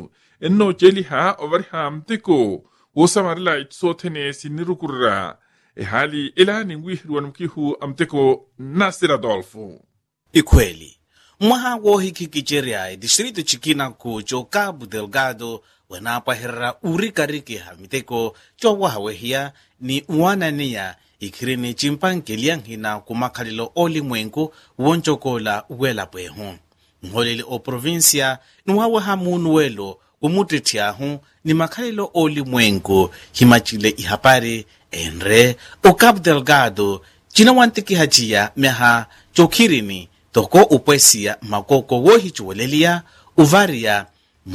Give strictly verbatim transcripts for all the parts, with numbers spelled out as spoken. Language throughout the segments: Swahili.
enno jeliha ovariha mteko wosamarila itsotene sinirukurra e hali ila ningwihirwa mkihu amteko Nasir Adolfo. Ikweli mwaha wo hiki kijeria distrito chikina ku jo Cabo Delgado wanapa herra urikariki hamiteko jo wahawehia ni uanania ikirini chimpankelia hina kumakalilo oli mwengu wonchokola wela pwehu. Mholele o provincia nuwawe hamunuwelo umutetiahu ni makalilo oli mwengu himachile ihapari enre o Cabo Delgado china wantiki hachia meha chokirini toko upwesia makoko wohichuwelelia uvaria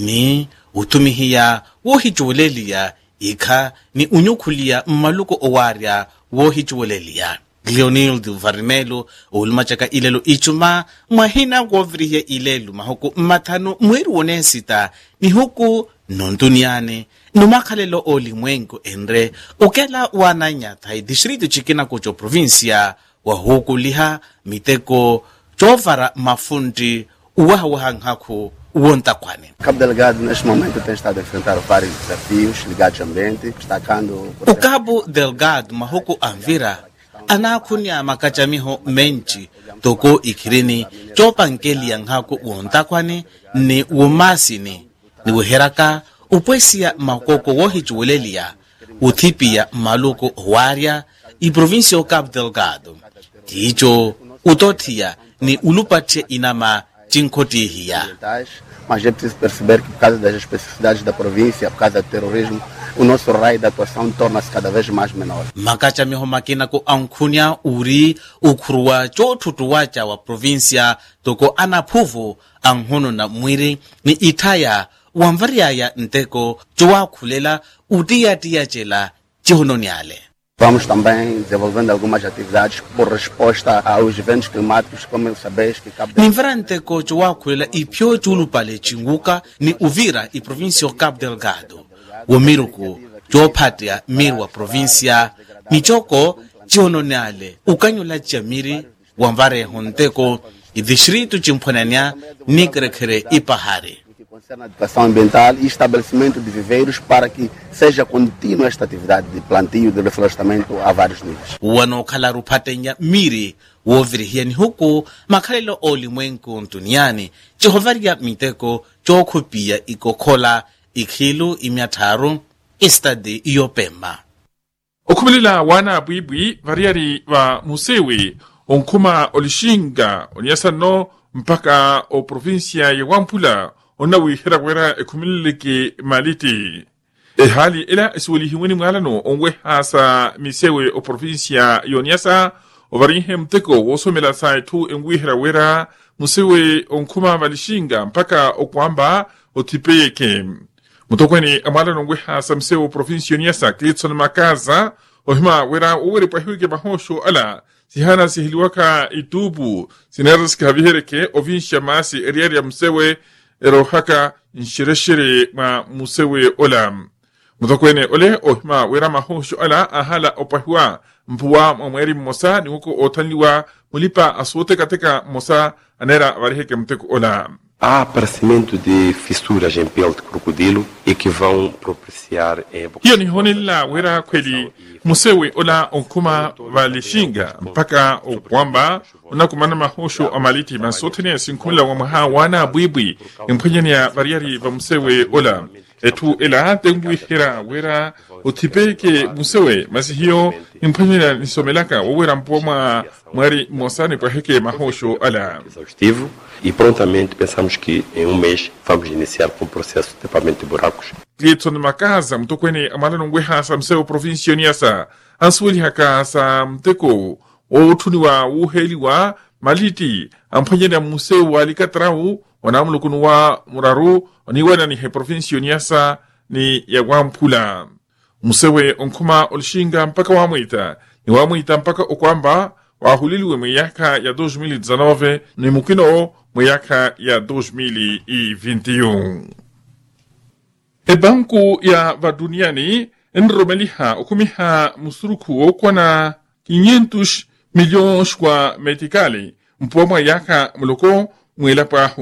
ni utumihia wohichuwelelia ika ni unyukulia mmaluko owaria wohichuwelelia. Leonildo Varinelo ulmachaka ilelo ichuma mahina wovrihia ilelo mahuku matano mweru wonesita ni huku nonduniane numakalelo oli mwengu enre ukela wananyata distrito chikina kucho provincia wa huku liha miteko jovara mafundi uwahawahanghaku uontakwane. Cabo Delgado neste momento tem estado a enfrentar vários desafios ligados ao ambiente, destacando o Cabo Delgado mahuku anvira anakunya makachamiho menchi toko ikirini chopankeli yanghaku uontakwane ni umasini ni uheraka upwesia makoko wohichuwelelia uthipia maluko waria i provincia o Cabo Delgado ticho utotia ni ulupatia inama chinkotihia. Mas é preciso perceber que por causa das especificidades da província, por causa do terrorismo, o nosso raio de atuação torna-se cada vez mais menor. Makacha miho makina ko ankunya uri ukurwa chotutuwacha wa provincia toko anapuvu anghono na mwiri ni itaya wamvariaya nteko chowa kulela utia tia chela chihononiale. Vamos também desenvolvendo algumas atividades por resposta aos eventos climáticos, como sabeis que Cabo Delgado. Nimvrante ko chowa kulela ipyo chulupale chinguka ni Uvira i provincia o Cabo Delgado. Womiruku chopatia miru wa provincia michoko chihononiale ukanyola chamiri wamvare honteko i distrito chimponania nikrekhere ipahari. Concerne a educação ambiental e estabelecimento de viveiros para que seja contínua esta atividade de plantio e de reflorestamento a vários níveis. Wano kalaru patenya miri wovirihiani huku makalelo oli mwenku ntuniani chihovaria miteko chokupia ikokola ikilu imiataru istadi iyopemba. Okumilila wana bwibwi variari wa musewe onkuma olishinga onyasano mpaka o provincia ya Wampula onawi hirawera ekumilike maliti. E hali ila iswali hiwini mgalano onwe hasa misewe o provincia yonyasa ovarihe mteko wosomela saitu engwe hirawera musewe onkuma valishinga mpaka okwamba otipeyeke. Mutokweni amalano onwe hasa misewe o provincia yonyasa klitson makaza ohima wera uwere pahiwike mahosho ala sihana sihiliwaka itubu sineras kavihereke ovinsha masi eriari ya msewe erohaka nshireshire ma musewe olam. Mutokweni ole ohima wera mahosho ala ahala opahiwa mpuwa mweri mosa ni huko otanliwa mulipa aswote kateka mosa anera variheke mteko olam. Há aparecimento de fissuras em pele de crocodilo e que vão propiciar época. Hiyo ni honila wera kweli musewe ola onkuma valishinga mpaka okwamba unakumana mahosho amaliti masotene sinkumila wa maha wana bwibwi mpanyani ya variari va musewe ola etu ela tengu hira wera utipeke musewe masi hiyo mpanyani ya nisomelaka wawera mpoma mwari mosani kwa heke mahosho ala exaustivo e prontamente pensamos que em um mês vamos iniciar com o processo de tapamento de buracos. Clitson makaza mtokweni amalano ngweha sa mseo provincio niasa answili haka sa mteko o utuniwa uheliwa maliti ampanyani ya museo walikatrau wanamulukunuwa muraru oniwana ni he provincio niasa ni ya Wampula. Musewe onkuma olishinga mpaka wamwita ni wamwita mpaka okwamba wahuliliwe mwiyaka ya dois mil e dezenove ni mukino mwiyaka ya dois mil e vinte e um. E banku ya vaduniani enromeliha okumiha musuruku okwana quinhentos milhões kwa metikali mpoma yaka muloko mwela pahu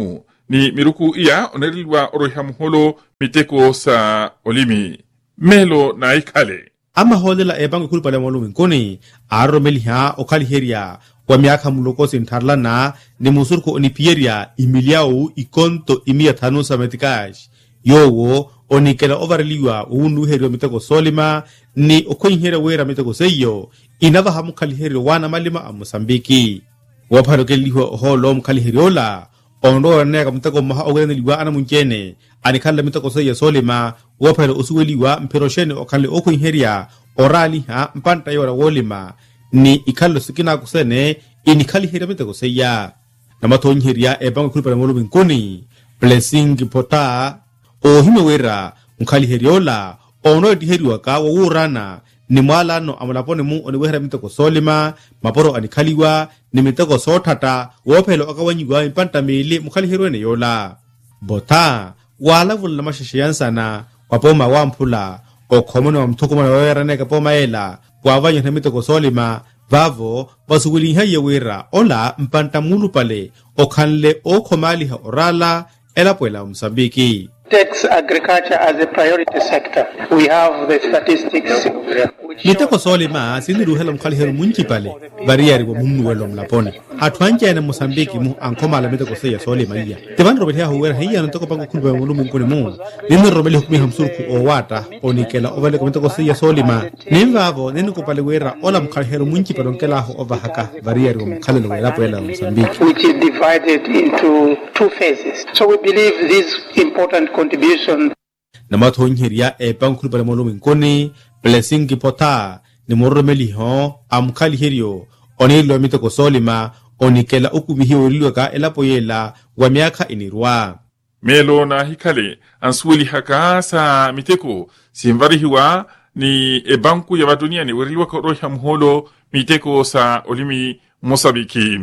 ni miruku iya onerilwa oroha muholo miteko sa olimi melo na ikale ama holela e bangu kulpa le molumin koni aro meliha okali heria wa miaka muloko sintarla na ni musurko onipieria imiliao ikonto imia tanusa metikash yowo onikela overliwa unu herio miteko solima ni okoinhera wera miteko seyo inava hamu kali herio wana malima a Mosambiki waparo keliho holo mkali heriola ondo nega miteko maha ogene liwa ana munjene anikala miteko seyo solima waparo usuweliwa mperoshene okale okoinheria orali ha mpanta yora wolima ni ikalo sikina kusene inikali herio miteko seya namatonheria e bangu kulpa le molumin koni blessing pota o himewera mkali heriola ono diheriwa ka wurana ni mwalano amalapone mu oniwehera miteko solima maporo anikaliwa ni miteko sotata wopelo akawanyiwa impanta mele mkali herone yola bota wala vula mashashiyansana wapoma wampula o komono wa mtoko mwana wera neka poma ela wavanya na miteko solima vavo basuguli haye wera ola mpanta mulu pale o kanle o komali ha orala ela puela Msambiki takes agriculture as a priority sector. We have the statistics. Miteko solima siniru hela mkali heru munchi pale bariari wa munu welo mlapone atuanja ene Mosambiki mu ankoma la miteko seya solima iya tevan robeli ha huwera hiya nantoko pango kulwa mulu mkone mu nini robeli hukumi hamsurku o wata onikela ovele kwa miteko seya solima nimvavo nini kupale wera ola mkali heru munchi pale onkela ho ova haka bariari wa mkali lo wela puela Mosambiki which is divided into two phases. So we believe this important contribution na mathonyeria e pango kulwa mulu mkone blessing pota ni moromeli ho amkali herio onilo miteko solima onikela ukubihiyo liweka elapoyela wa miaka inirwa melo na hikale answili haka sa miteko simvarihiwa ni e banku ya badunia ni weriliwa koroha mholo miteko sa olimi Mosambiki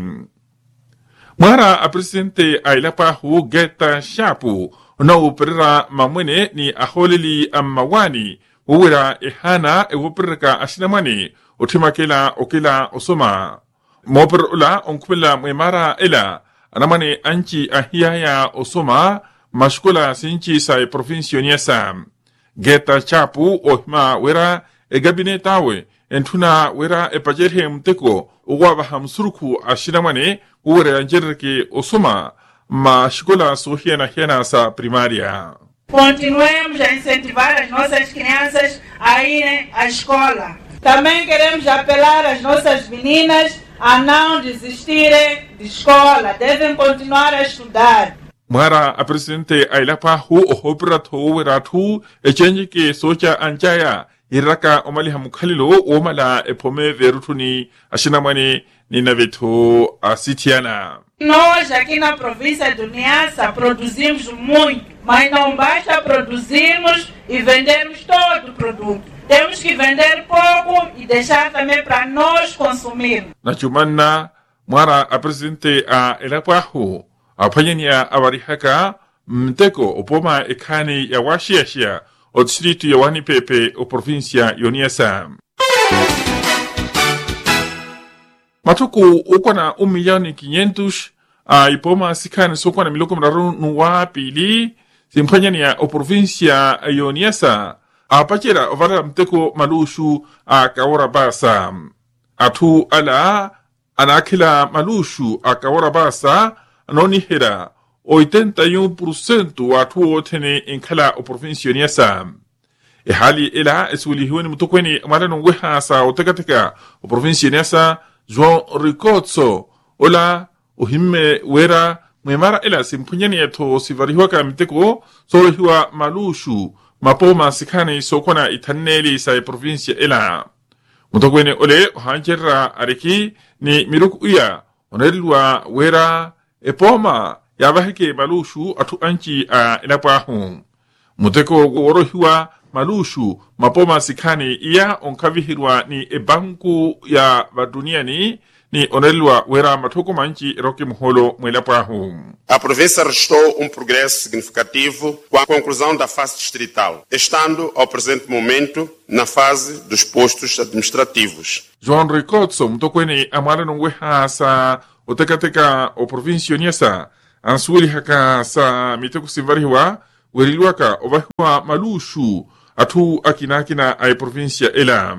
mwara a presidente ailapa hu geta shapu na uperera mamwene ni aholili amawani uwera ehana ewopirka asinamani otimakela okela osoma mopir ula onkupela mwemara ela anamane anchi ahiyaya osoma mashkola sinchi sa provincio niasa geta chapu ohma wera e gabinetawe entuna wera e pajerhe mteko uwaba hamsuruku asinamani uwera anjerke osoma mashkola sohiana hiana sa primaria. Continuemos a incentivar as nossas crianças a irem à escola. Também queremos apelar às nossas meninas a não desistirem de escola, devem continuar a estudar. Mara a presidente ailapa hu ohopirato weratu echenji ke socha anjaya iraka omali hamukhalilo omala epome verutuni ashinamani ninaveto asitiana. Nós aqui na província do Niassa produzimos muito, mas não basta produzirmos e vendermos todo o produto. Temos que vender pouco e deixar também para nós consumir. Na chumana, mwara a presidente a elapahu, a panyania awarihaka, mteko opoma ekani ya washiashia, o distrito ya Wanipepe o província Niassa. Matuku ukona un millón y quinientos a ipoma sikani sokwana miloko mraru nuwa pili simpanyania o provincia Niassa a pachera ovara mteko malushu a kawara basa atu ala anakila malushu a kawara basa anoni hera oitenta y un por ciento atu otene inkala o provincia Niassa e hali ila eswilihueni mtokweni malano weha sa otekateka o provincia Niassa João Ricotso ola uhimme wera mwemara ela simpunyani yato sivarihuwa ka miteko sorohiwa malushu mapoma sikane sokona itaneli sa provincia ela mutokweni ole ohanjera ariki ni miruku uya onelwa wera epoma yabahike malushu atu anchi a ilapahu muteko worohiwa malushu mapoma sikane iya onkavihirwa ni ebanku ya baduniani ni onelwa wera matoko manchi roke mholo mwelapahu. A província registrou um progresso significativo com a conclusão da fase distrital, estando ao presente momento na fase dos postos administrativos. João Ricotso mtokweni amala nungweha sa otekateka o provincio Niassa ansuweli haka sa miteko simvariwa weriliwaka ovahiwa malushu atu akinakina ay provincia ela.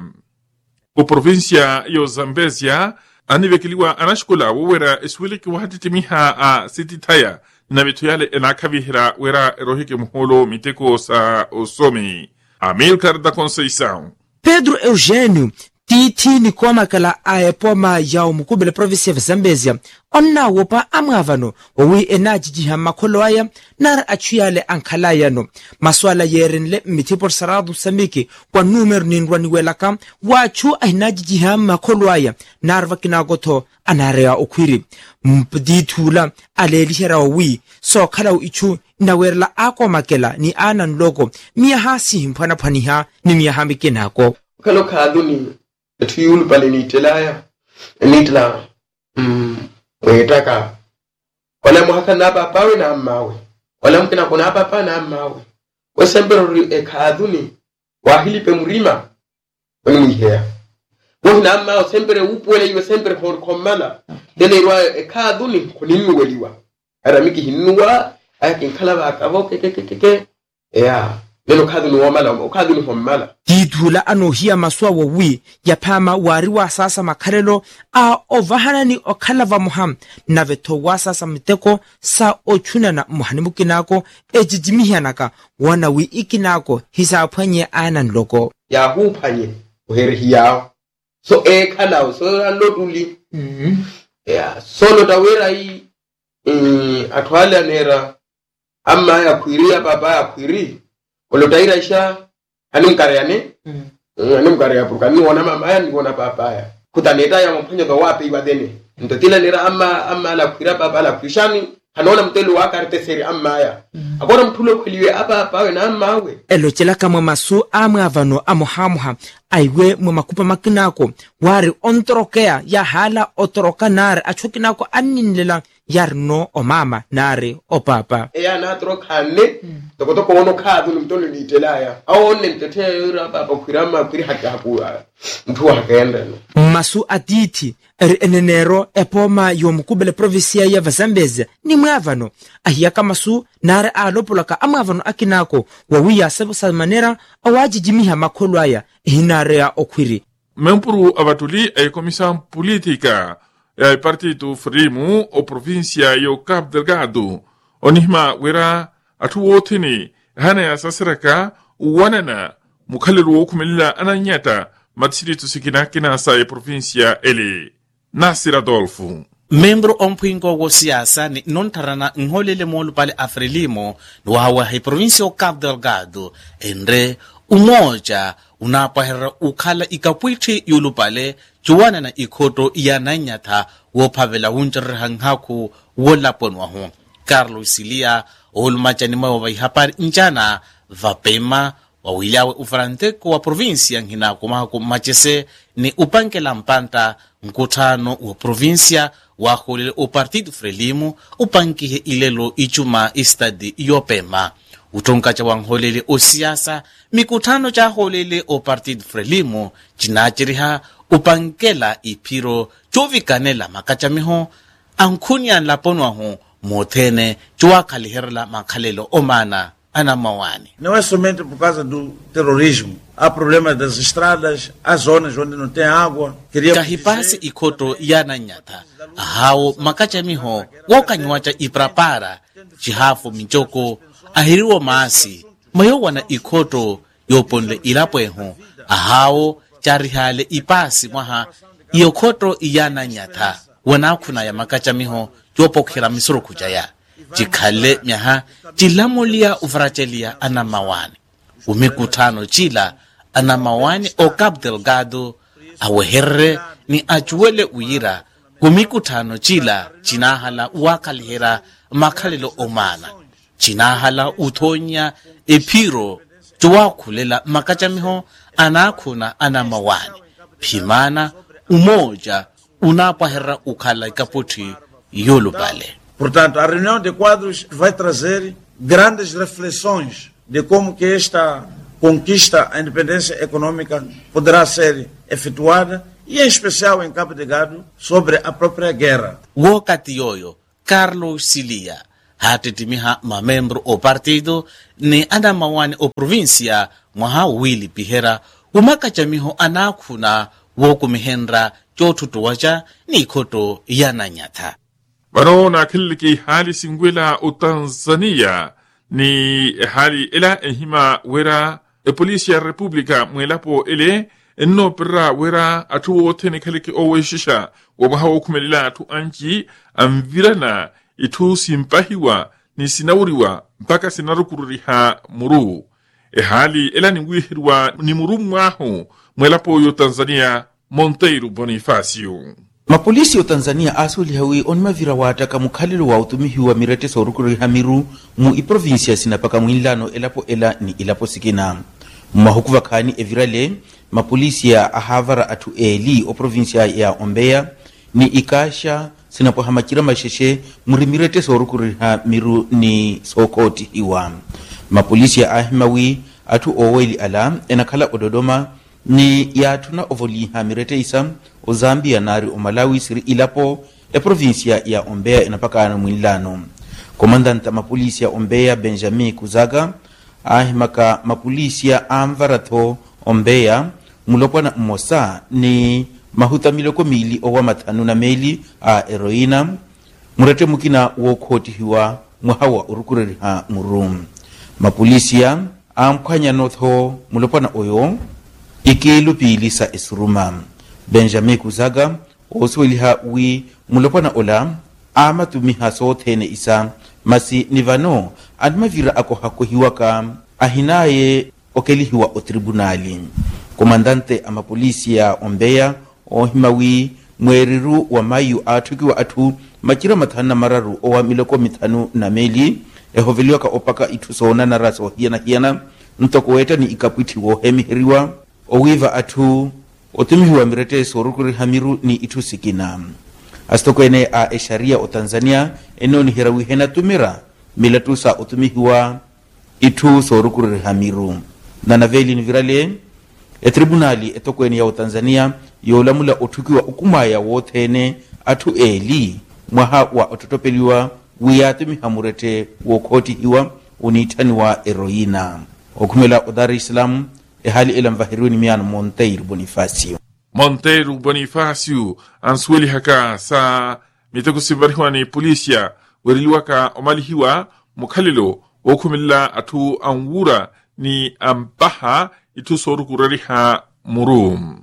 O provincia yo Zambezia anivekiliwa anashkola wowera isweleki wahatitimiha a sititaya na vituyale enakavihira wera erohike muholo miteko sa osomi. Amilcar da Conceição. Pedro Eugênio titi ni koma kala aepoma ya umukubele provinsi ya Zambezia onna wopa amavano owi enajijiha makolo aya nar achuyale ankalaya no maswala yerenle mitipor saradu samiki kwa numer ninrwani welaka wachu enajijiha makolo aya nar vakinagoto anarea okwiri mpditula alelihera owi so kala ichu nawerla ako makela ni anan logo miyaha si mpana paniha ni miyaha mikenako kalo kaduni tuyulu pale nitelaya nitla mm wetaka wala muhaka na papawe na mawe wala mkina kuna papa na mawe wesembero ekaduni wahili pe murima wani mihea wahina mawe sembere upwele iwe sembere hor komala dene irwa ekaduni kunimi weliwa aramiki hinuwa ayakin kalaba akavo kekekekeke ya lelo kaduni wamala okaduni homala didula ano hiya maswa wowi ya pama wariwa sasa makarelo a ovahanani okalava muham na veto wa sasa miteko sa ochuna na muhanimukinako ejijimihianaka wana wi ikinako hisa panye anan loko ya hu panye ohere hiya so e kalao so aloduli mhm ya solo tawera i mm atwala nera amma ya kuiria baba ya kuiri olotaira isha anum karyane mm anum karya pukani wona mama ya ngona papa ya kutaneta ya mphanya do wapi wadene ndotila nera amma amma la kuira baba la kushani hanona mtelo wakarte seri amma ya mm. Agora mtulo kuliwe apa pawe na amma we elochela kama masu amavano amuhamuha aiwe mu makupa makinako wari ontrokea ya hala otoroka nare achukinako aninlela yarno o mama nare o papa eya na trokane mm. Toko ko ono khadu mtolo nitelaya awone mtetera baba kwirama kwiri hakapu mtu hakenda no masu aditi er enenero epoma yomukubele provinsia ya Zambezia ni mwavano ahiyaka masu nare alopolaka amavano akinako wawiya sabusa manera awaji jimiha makolo aya hinare ya okwiri Mempuru abatuli ay comissão política ay partido Frelimo o provincia yo Cabo Delgado onihma wera atu wotini hana ya sasiraka wanana mukhalilu wokumilila ananyata matsiri tusikina kina sa e provincia ele Nasir Adolfo. Membro ompingo wo siasa ni nontarana ngholele molu pale Frelimo no hawa he provincia o Cabo Delgado endre umoja unapahera ukhala ikapwithi yulu pale juwana na ikoto ya nanyata wo pavela hunjere nghaku wo laponwa ho Carlos Silia olmachani mawa vaihapari njana vapema wawilawe ufranteko wa provinsia ngina kumako machese ni upankela mpanta mkutano wa provinsia waholele o partido Frelimo upankihe ilelo ichuma istadi yopema utonkacha wangholele o siasa mikutano cha holele o partido Frelimo chinachiriha upankela ipiro chovikanela makachamiho ankunya laponwa ho mothene chwa khaliherla makhalelo omana ana mawani. Não é somente por causa do terrorismo. Há problemas das estradas, há zonas onde não tem água. Queria kahipasi ikoto yana nyata. Ahao makachamiho wakanywacha iprapara chihafu minchoko ahiriwo maasi mayo wana ikoto yoponle ilapweho ahao charihale ipasi mwaha iokoto yana nyata wana kuna ya makachamiho yopokhela misuru kujaya jikhale myaha jilamulia uvrachelia ana mawani umikutano chila ana mawani o Cabo Delgado aweherre ni achuele uira umikutano chila chinahala wakalihera makhalelo omana chinahala uthonya epiro chwakhulela makachamiho anakhuna ana mawani phimana umoja unapahera ukhala ikapothi yolo pale. Portanto, a reunião de quadros vai trazer grandes reflexões de como que esta conquista, a independência econômica, poderá ser efetuada, e em especial em Cabo Delgado, sobre a própria guerra. Wakati yoyo, Carlos Silia, hatetimiha mamembro o partido ni ana mawani o provincia mwaha wili pihera umaka chamiho anakhuna wokumihenra chotutuwacha ni ikoto yananyatha. Bano na kiliki hali singwela o Tanzania ni hali ila ehima wera e polisi ya republika mwelapo ele enno pera wera atuwo tene kiliki oweshisha wabahawo kumelila atu anji amvirana itu simpahiwa ni sinauriwa mpaka sinarukururiha muru. E hali ila ni wihirwa ni muru mwahu mwelapo yo Tanzania Monteiro Bonifacio. Mapolisi yo Tanzania asuli hawi onimavira wataka mukhalilo wa utumihi wa mirete sorukuri hamiru mu iprovinsia sinapaka mwilano elapo ela ni ilapo sikina. Mahukuva khani evirale mapolisi ya ahavara atu eli o provinsia ya Ombeya ni ikasha sinapo hamakira masheshe muri mirete sorukuri hamiru ni sokoti hiwa. Mapolisi ya ahimawi atu oweli ala enakala ododoma ni ya tuna ovoli hamirete isa o Zambia nari o Malawi siri ilapo e provinsia ya Ombeya inapakana mwilano. Komandanta mapolisi ya Ombeya Benjamin Kuzaga ahimaka mapolisi ya Amvaratho Ombeya mulopwana mmosa ni mahuta miloko mili owa matanu na meli a heroina murete mukina wokoti hiwa mwahawa urukureri ha murum. Mapolisi ya amkwanya notho mulopwana oyo ikilu pilisa esuruma. Benjamin Kuzaga osweliha wi mulopana ola ama tumiha sothene isa masi nivano admavira ako hakohiwaka ahinaye okelihiwa o tribunali. Komandante ama polisi ya Ombeya ohimawi mweriru wa mayu atukiwa atu makira matana mararu owa miloko mitanu na meli ehoveliwa ka opaka itusona na raso hiana hiana ntoko weta ni ikapwiti wo hemihiriwa owiva atu otumihiwa mirete sorukuri hamiru ni itusikina. Astoko ene a esharia o Tanzania eno ni hirawi hena tumira milatusa otumihiwa itu sorukuri hamiru. Na naveli ni virale e tribunali etoko ene ya o Tanzania yolamula otukiwa ukumaya wothene atu eli mwaha wa ototopeliwa wiyatumi hamurete wokoti hiwa unitani wa heroina. Okumela o Dar es Salaam e hali ila mvahiruni miyano Monteiro Bonifacio. Monteiro Bonifacio answeli haka sa mitako sibariwa ni polisia weriliwaka omalihiwa mukhalilo okumila atu anwura ni ampaha itu sorukurariha murum.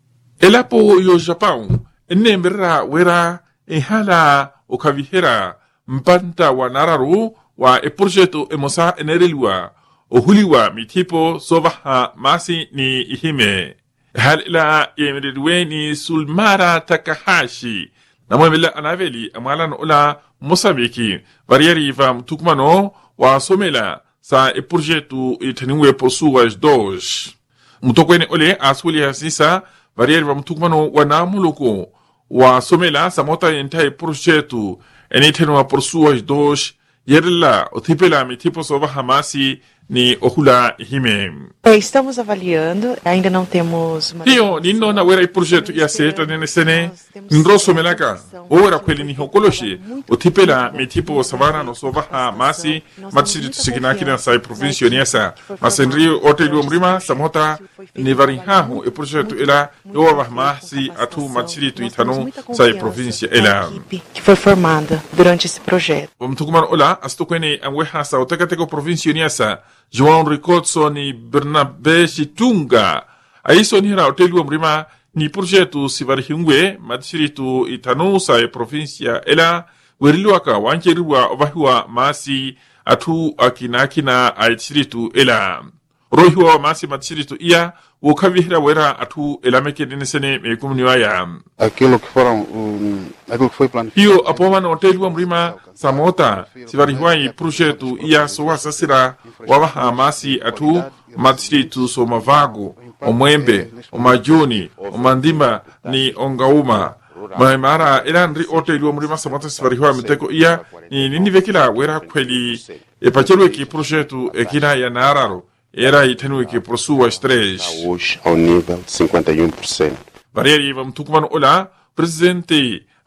Elapo yo Japão ene mbera wera ehala okavihera mpanta wa nararu wa e projeto emosa enereliwa ohuliwa mitipo sobaha masi ni ihime. Hal ila yemiriwe ni Sulmara Takahashi na mwemela anaveli amalan ola Mosambiki variari va mtukmano wa somela sa e projeto itaniwe posuas dos. Mutokwene ole aswili hasisa variari va mtukmano wa namuloko wa somela sa mota entai projeto enitenwa posuas dos yerla otipela mitipo sobaha masi ni ohula hime. Estamos avaliando, ainda não temos uma... Hiyo, nino na wera i projeto ya seta nene sene, nroso melaka, ora kweli ni hokoloshi, otipela mi tipo savana no sovaha masi, matsiri tusikinaki na sa i provincio niasa, masenri otelu omrima, samota ni varinhahu i projeto ela, yowa masi atu matsiri tu itanu sa i provincio ela. Que foi formada durante esse projeto. Mtukuman ola, astokwene amweha sa otekateko provincio niasa, João Ricotso ni Bernabe Chitunga. Aiso ni hira otelu mrima ni projeto sivarihingwe matsiritu itanu sa e provincia ela weriluaka wancheriwa ovahiwa masi atu akinakina aitsiritu ela. Rohiwa masi matsiritu ia wokavihira wera atu elameke dinesene mekumniwa ya. Aquilo que foram, um, aquilo que foi planificado. Hiyo apomana otelu mrima samota sivarihwa i projeto ia sowa sasira wabaha masi atu matsiritu so mavago omwembe omajuni omandima ni ongauma maimara elanri otelu mrima samota sivarihwa miteko ia ni nini vekila wera kweli epachelo ki projeto ekina ya nararo era itanu ki prosuwa stress hoje ao nível de cinquenta e um por cento. Variari va mtukuman ola presidente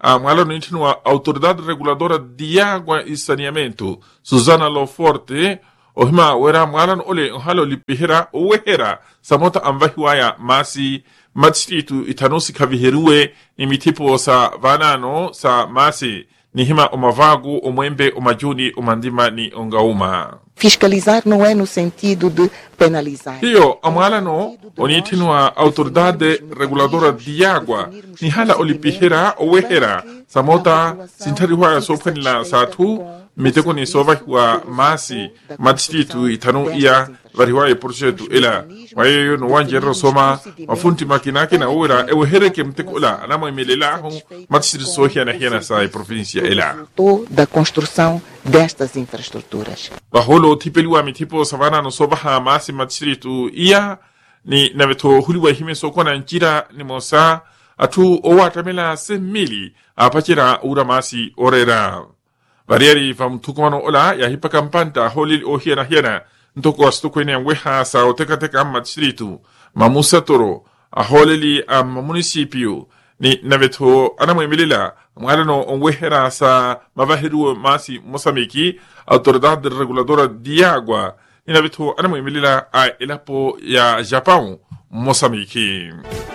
a mwala no intino a Autoridade Reguladora de Água e Saneamento Susana Loforte ohima wera mwala no ole halo lipihera wehera samota amvahiwaya masi matsitu itanosi kaviherue imitipo sa vanano sa masi nihima omavago omwembe omajuni omandima ni ongauma. Fiscalizar não é no sentido de penalizar. Hiyo amwala no onitino a Autoridade Reguladora de Água ni hala olipihera owehera samota sintariwa sopanila satu miteko ni sovahiwa masi matsitu itano iya variwaye projetu ela wayo no wanjero soma mafunti makinake na ora ewehereke mteko la anamo emelela ho matsitu sohia na hiana sai província ela da construção destas infraestruturas. Baholo tipeliwa mitipo savana no sobaha masi matsitu iya ni naveto huliwa hime sokona njira ni mosa atu owatamela semili apachira ura masi orera. Variari vam tukumano ola ya hipa kampanta holil o hiena hiena ntoko astukwene weha sa oteka teka matsiritu mamusa toro a holili a municipio ni naveto anamo emilila mgalano onwehera sa mavahiru masi Moçambique Autoridade Reguladora de Água ni naveto anamo emilila a elapo ya Japão Moçambique.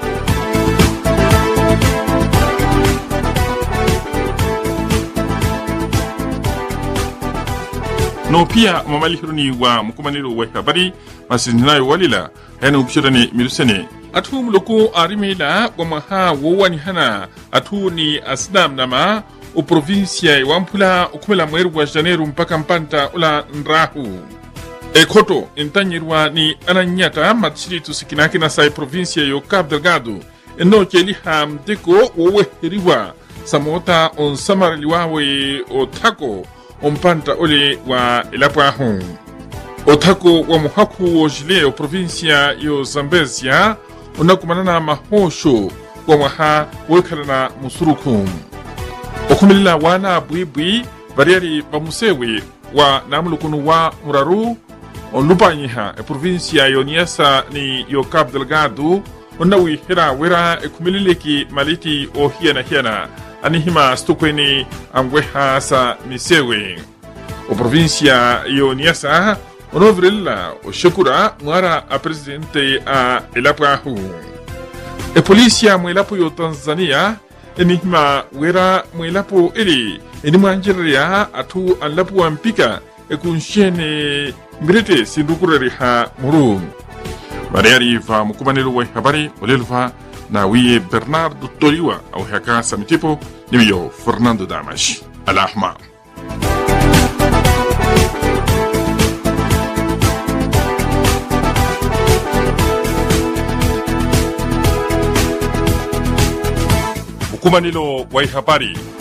No pia mamalihiruni wa mkumaniro wa habari masininayo walila hena upshirani milusene atu mloko arimela wa maha wawani hana atu ni asnam nama o provincia wa mpula ukumela mweru wa janeru mpaka mpanta ula nrahu ekoto intanyirwa ni ananyata matshiritu sikinaki na sai provincia yo Cabo Delgado eno keli hamdeko wawehiriwa samota on samariliwawe o tako ompanta ole wa elapahu otako wa muhaku o jile o provincia yo Zambezia onakumanana mahosho wa maha wekalana musurukum okumilila wana buibui variari bamusewe wa namulukunu wa muraru onlupanyiha e provincia yo niasa ni yo Cabo Delgado onawi hera wera e kumilileki maliti o hiena hiena anihima stukweni angweha sa nisewe o provincia yo niasa onovrilla o shakura mwara a presidente a elapahu e polícia mwelapo yo Tanzania enihima wera mwelapo ili enimwanjiria atu anlapu wampika e kunshene mirete sindukurari ha muru variari va mukumanelu wa habari olelva na wiye Bernardo Toriwa au haka samitipo niyo Fernando Damas alahma mukumanelo wa habari